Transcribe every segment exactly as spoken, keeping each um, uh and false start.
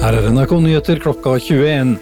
Her er N R K-nyheter klokka tjueen.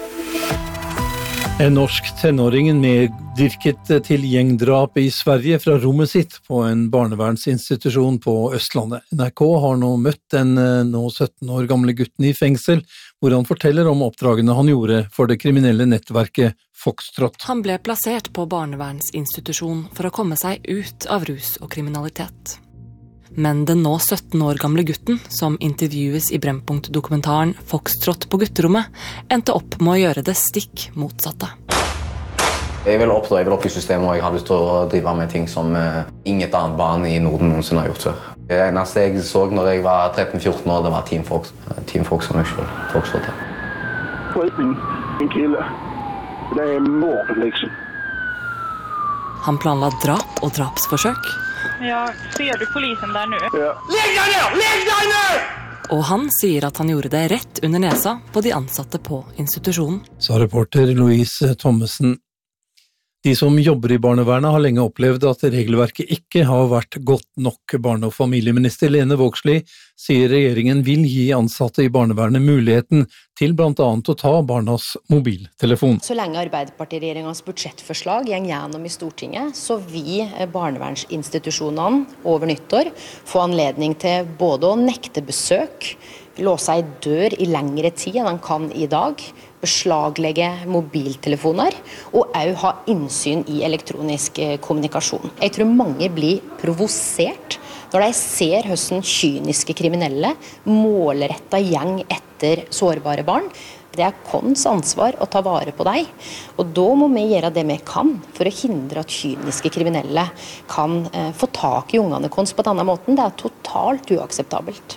En norsk tenåring medvirket til gjengdrap i Sverige fra rommet sitt på en barnevernsinstitusjon på Østlandet. N R K har nå møtt den nå sytten år gamle gutten i fengsel, hvor han forteller om oppdragene han gjorde for det kriminelle nettverket Foxtrot. Han ble plassert på barnevernsinstitusjon for å komme seg ut av rus og kriminalitet. Men den nå sytten år gamle gutten, som intervjues i Brennpunkt-dokumentaren Foxtrot på gutterommet, endte opp med å gjøre det stikk motsatte. Jeg vil oppstå, jeg vil opp i systemet, og jeg har lyst til å drive med ting som uh, inget annet barn i Norden noensinne har gjort før. Det eneste jeg så når jeg var tretten fjorten år, det var Team Fox. Team Fox som jeg selv, Foxtrot. Skjutning, en kille. Det er mord, liksom. Han planla drap og drapsforsøk. Ja, ser du polisen der nå? Ja. Legg deg ned! Legg deg ned! Og han sier at han gjorde det rett under nesa på de ansatte på institusjonen. Sa reporter Louise Thommessen. De som jobber i barnevernet har lenge opplevd at regelverket ikke har vært godt nok. Barne- og familieminister Lene Vågslid sier regjeringen vil gi ansatte i barnevernet muligheten til blant annet å ta barnas mobiltelefon. Så lenge Arbeiderpartiregjeringens budsjettforslag går gjennom i Stortinget, så vil barnevernsinstitusjonene over nyttår få anledning til både å nekte besøk, låse ei dør i lengre tid enn han kan i dag, beslaglegge mobiltelefoner og også ha innsyn i elektronisk kommunikasjon. Jeg tror mange blir provosert når de ser hvordan kyniske kriminelle målrettet gjeng etter sårbare barn. Det er vårt ansvar å ta vare på dem, og da må vi gjøre det vi kan for å hindre at kyniske kriminelle kan eh, få tak i ungene våre på denne måten. Det er totalt uakseptabelt.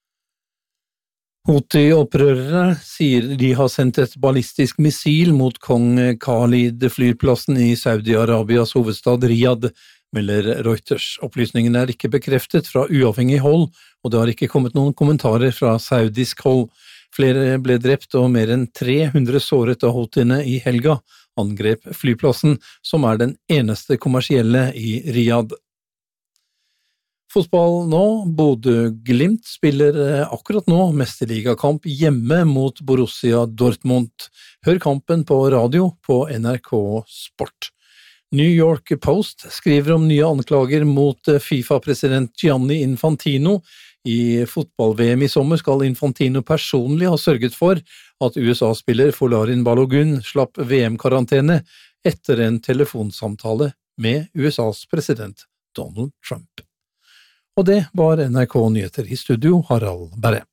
Houthi-opprørere sier de har sendt et ballistisk missil mot kong Khalid-flyplassen i Saudi-Arabias hovedstad Riyadh, melder Reuters. Opplysningen er ikke bekreftet fra uavhengig hold, og det har ikke kommet noen kommentarer fra saudisk hold. Flere ble drept og mer enn tre hundre såret av Houthiene i helga, angrep flyplassen, som er den eneste kommersielle i Riyadh. Fotball nå, Bodø/Glimt spiller akkurat nå mesterligakamp hjemme mot Borussia Dortmund. Hør kampen på radio på N R K Sport. New York Post skriver om nye anklager mot FIFA-president Gianni Infantino. I fotball-V M i sommer skal Infantino personlig ha sørget for at U S A-spiller Folarin Balogun slapp V M-karantene etter en telefonsamtale med U S A's president Donald Trump. Og det var N R K-nyheter i studio, Harald Berre.